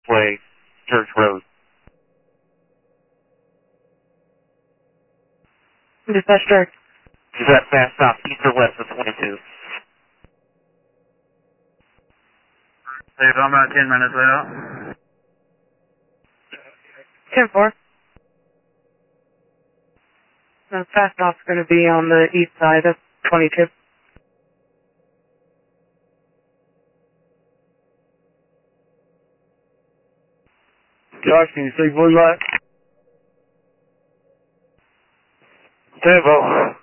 Way, Church Road. Dispatch Church. Is that fast stop east or west of 22? Say I'm about 10 minutes out. 10-4. The fast stop's going to be on the east side of 22. Josh, can you see blue light? Tempo.